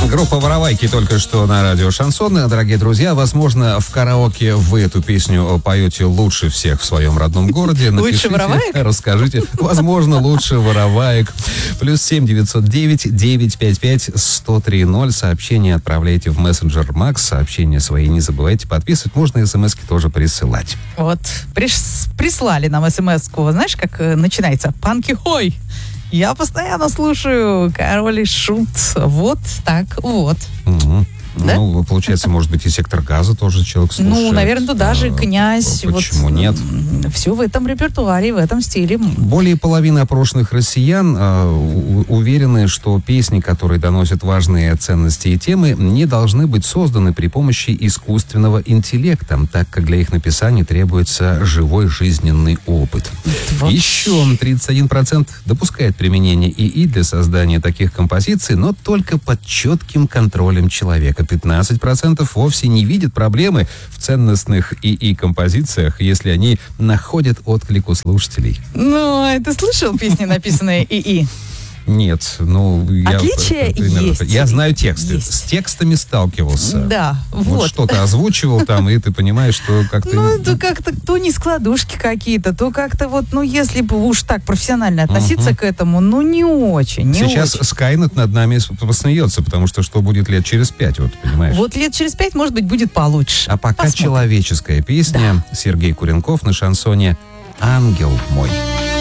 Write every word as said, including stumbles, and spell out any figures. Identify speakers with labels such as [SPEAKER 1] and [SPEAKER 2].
[SPEAKER 1] Группа «Воровайки» только что на радио «Шансон». Дорогие друзья, возможно, в караоке вы эту песню поете лучше всех в своем родном городе. Напишите,
[SPEAKER 2] лучше «Вороваек»?
[SPEAKER 1] Расскажите. Возможно, лучше «Вороваек». Плюс семь девятьсот девять девятьсот пятьдесят пять сто три ноль. Сообщение отправляйте в мессенджер Макс. Сообщения свои не забывайте подписывать. Можно смс-ки тоже присылать.
[SPEAKER 2] Вот, приш- прислали нам смс-ку. Знаешь, как э, начинается? Панки-хой! Я постоянно слушаю Король и Шут. Вот так вот.
[SPEAKER 1] Угу.
[SPEAKER 2] Да?
[SPEAKER 1] Ну, получается, может быть, и «Сектор газа» тоже человек слушает.
[SPEAKER 2] Ну, наверное, туда же
[SPEAKER 1] А,
[SPEAKER 2] «Князь».
[SPEAKER 1] Почему
[SPEAKER 2] вот,
[SPEAKER 1] нет?
[SPEAKER 2] Все в этом репертуаре, в этом стиле.
[SPEAKER 1] Более половины опрошенных россиян э, у- уверены, что песни, которые доносят важные ценности и темы, не должны быть созданы при помощи искусственного интеллекта, так как для их написания требуется живой жизненный опыт.
[SPEAKER 2] Вот.
[SPEAKER 1] Еще тридцать один процент допускает применение ИИ для создания таких композиций, но только под четким контролем человека. пятнадцать процентов вовсе не видят проблемы в ценностных ИИ-композициях, если они находят отклик у слушателей.
[SPEAKER 2] Ну, а ты слышал песни, написанные ИИ?
[SPEAKER 1] Нет, ну... Я,
[SPEAKER 2] Отличия
[SPEAKER 1] примерно,
[SPEAKER 2] есть.
[SPEAKER 1] Я знаю тексты.
[SPEAKER 2] Есть.
[SPEAKER 1] С текстами сталкивался.
[SPEAKER 2] Да,
[SPEAKER 1] Вот,
[SPEAKER 2] вот.
[SPEAKER 1] что-то озвучивал там, и ты понимаешь, что как-то...
[SPEAKER 2] Ну, это как-то то не складушки какие-то, то как-то вот, ну, если бы уж так профессионально относиться к этому, ну, не очень, не
[SPEAKER 1] Сейчас
[SPEAKER 2] очень.
[SPEAKER 1] Скайнет над нами с- посмеется, потому что что будет лет через пять, вот, понимаешь?
[SPEAKER 2] Вот лет через пять, может быть, будет получше.
[SPEAKER 1] А пока
[SPEAKER 2] Посмотрим.
[SPEAKER 1] человеческая песня. Сергей Куренков на шансоне «Ангел мой».